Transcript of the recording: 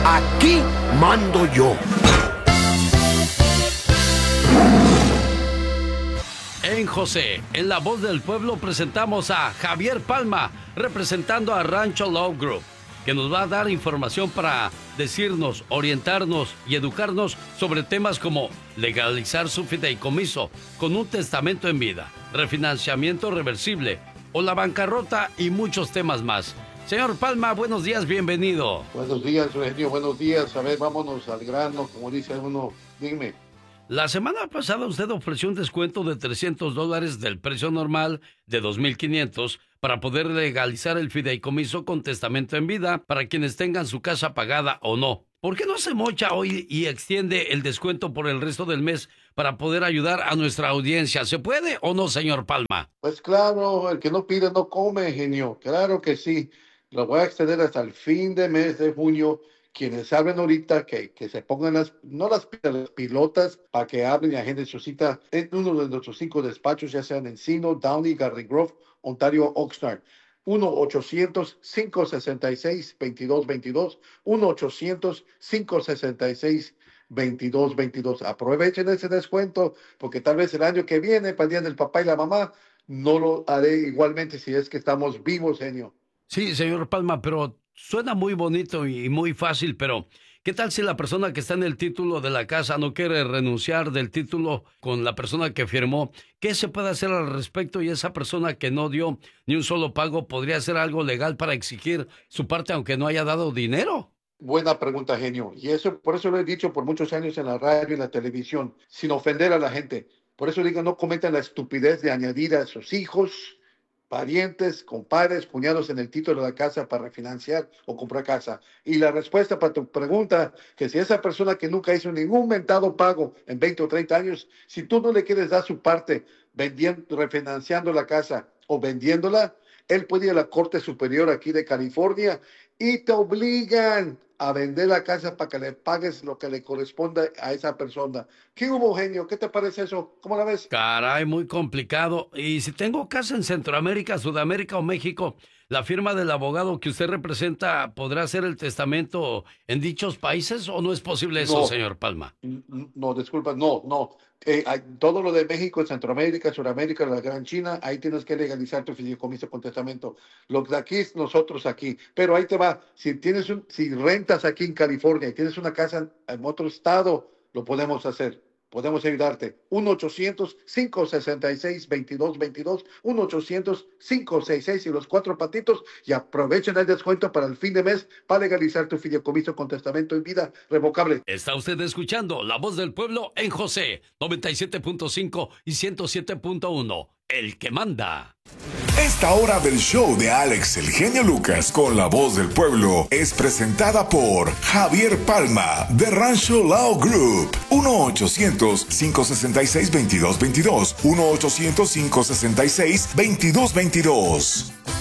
Aquí mando yo. En José, en La Voz del Pueblo, presentamos a Javier Palma, representando a Rancho Law Group, que nos va a dar información para decirnos, orientarnos y educarnos sobre temas como legalizar su fideicomiso con un testamento en vida, refinanciamiento reversible o la bancarrota y muchos temas más. Señor Palma, buenos días, bienvenido. Buenos días, Eugenio, buenos días. A ver, vámonos al grano, como dice uno. Dime. La semana pasada usted ofreció un descuento de $300 del precio normal de $2,500 para poder legalizar el fideicomiso con testamento en vida para quienes tengan su casa pagada o no. ¿Por qué no se mocha hoy y extiende el descuento por el resto del mes para poder ayudar a nuestra audiencia? ¿Se puede o no, señor Palma? Pues claro, el que no pide no come, genio. Claro que sí. Lo voy a extender hasta el fin de mes de junio. Quienes hablen ahorita, que se pongan las pilotas para que hablen y agenden su cita en uno de nuestros 5 despachos, ya sean Encino, Downey, Garden Grove, Ontario, Oxnard. 1-800-566-2222. 1-800-566-2222. Aprovechen ese descuento, porque tal vez el año que viene, para el día del papá y la mamá, no lo haré igualmente si es que estamos vivos, genio. Sí, señor Palma, pero suena muy bonito y muy fácil, pero ¿qué tal si la persona que está en el título de la casa no quiere renunciar del título con la persona que firmó? ¿Qué se puede hacer al respecto? Y esa persona que no dio ni un solo pago, ¿podría hacer algo legal para exigir su parte aunque no haya dado dinero? Buena pregunta, genio. Y eso, por eso lo he dicho por muchos años en la radio y en la televisión, sin ofender a la gente. Por eso digo, no cometan la estupidez de añadir a sus hijos, parientes, compadres, cuñados en el título de la casa para refinanciar o comprar casa. Y la respuesta para tu pregunta, que si esa persona que nunca hizo ningún mentado pago en 20 o 30 años, si tú no le quieres dar su parte vendiendo, refinanciando la casa o vendiéndola, él puede ir a la Corte Superior aquí de California y te obligan a vender la casa para que le pagues lo que le corresponda a esa persona. ¿Qué hubo, genio? ¿Qué te parece eso? ¿Cómo la ves? Caray, muy complicado. Y si tengo casa en Centroamérica, Sudamérica o México, ¿la firma del abogado que usted representa podrá hacer el testamento en dichos países o no es posible eso, No, señor Palma? no, disculpa, no. Todo lo de México, Centroamérica, Sudamérica, la Gran China, ahí tienes que legalizar tu fideicomiso con testamento. Lo de aquí es nosotros aquí. Pero ahí te va, si rentas aquí en California y tienes una casa en otro estado, lo podemos hacer. Podemos ayudarte. 1-800-566-2222. 1-800-566 y los 4 patitos. Y aprovechen el descuento para el fin de mes para legalizar tu fideicomiso con testamento en vida revocable. Está usted escuchando La Voz del Pueblo en José 97.5 y 107.1. El que manda. Esta hora del show de Alex el Genio Lucas con La Voz del Pueblo es presentada por Javier Palma de Rancho Law Group. 1-800-566-2222. 1-800-566-2222.